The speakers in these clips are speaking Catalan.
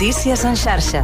Notícies en xarxa.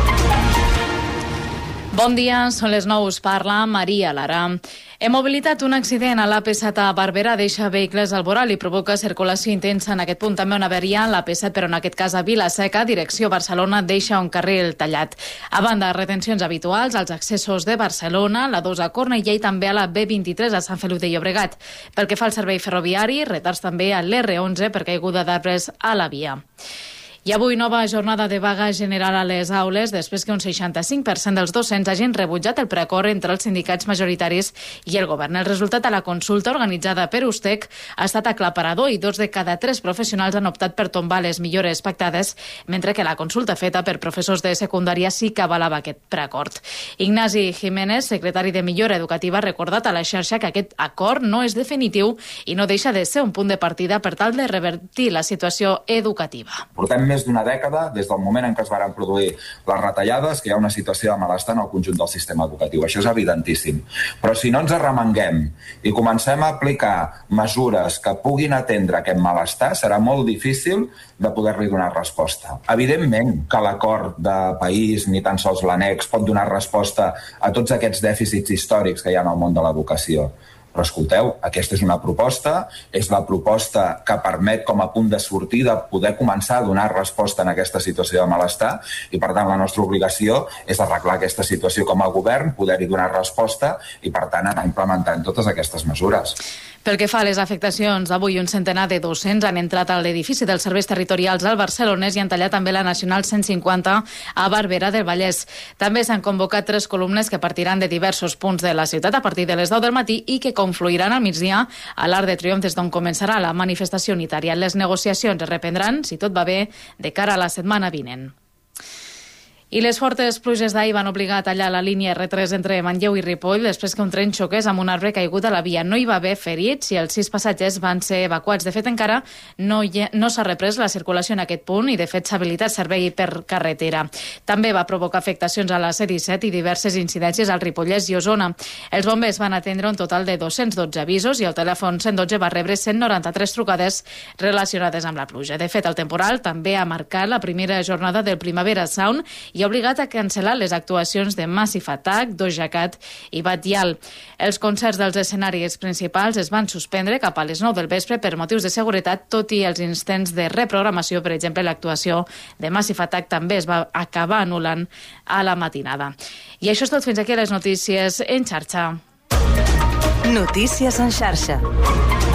Bon dia, són les 9, us parla Maria Lara. E-mobilitat, un accident a l'AP7 a Barberà deixa vehicles al voral i provoca circulació intensa. En aquest punt també una avaria a l'AP7, però en aquest cas a Vila-seca, direcció Barcelona, deixa un carril tallat. A banda, retencions habituals als accessos de Barcelona, la 2 a Cornellà i també a la B23 a Sant Feliu de Llobregat. Pel que fa al servei ferroviari, retards també a l'R11 per caiguda d'arbres a la via. I avui nova jornada de vaga general a les aules després que un 65% dels docents hagin rebutjat el preacord entre els sindicats majoritaris i el govern. El resultat a la consulta organitzada per USTEC ha estat aclaparador i 2 de cada 3 professionals han optat per tombar les millores pactades, mentre que la consulta feta per professors de secundària sí que avalava aquest preacord. Ignasi Jiménez, secretari de Millora Educativa, ha recordat a la xarxa que aquest acord no és definitiu i no deixa de ser un punt de partida per tal de revertir la situació educativa. Portem més d'una dècada, des del moment en què es van produir les retallades, que hi ha una situació de malestar en el conjunt del sistema educatiu. Això és evidentíssim. Però si no ens arremanguem i comencem a aplicar mesures que puguin atendre aquest malestar, serà molt difícil de poder-li donar resposta. Evidentment que l'acord de país, ni tan sols l'annex, pot donar resposta a tots aquests dèficits històrics que hi ha en el món de l'educació. Però escolteu, aquesta és una proposta, és la proposta que permet com a punt de sortida poder començar a donar resposta en aquesta situació de malestar i per tant la nostra obligació és arreglar aquesta situació com a govern, poder-hi donar resposta i per tant anar implementant totes aquestes mesures. Pel que fa a les afectacions, avui un centenar de docents han entrat a l'edifici dels serveis territorials al Barcelonès i han tallat també la Nacional 150 a Barberà del Vallès. També s'han convocat 3 columnes que partiran de diversos punts de la ciutat a partir de les 10 del matí i que confluiran al migdia a l'Arc de Triomf, des d'on començarà la manifestació unitària. Les negociacions es reprendran, si tot va bé, de cara a la setmana vinent. I les fortes pluges d'ahir van obligar a tallar la línia R3 entre Manlleu i Ripoll després que un tren xoqués amb un arbre caigut a la via. No hi va haver ferits i els 6 passatgers van ser evacuats. De fet, encara no s'ha reprès la circulació en aquest punt i, de fet, s'ha habilitat servei per carretera. També va provocar afectacions a la C-17 i diverses incidències al Ripollès i Osona. Els bombers van atendre un total de 212 avisos i el telèfon 112 va rebre 193 trucades relacionades amb la pluja. De fet, el temporal també ha marcat la primera jornada del Primavera Sound i ha obligat a cancel·lar les actuacions de Massive Attack, Doja Cat i Batllal. Els concerts dels escenaris principals es van suspendre cap a les 9 del vespre per motius de seguretat, tot i els intents de reprogramació. Per exemple, l'actuació de Massive Attack també es va acabar anul·lant a la matinada. I això és tot, fins aquí les notícies en xarxa. Notícies en xarxa.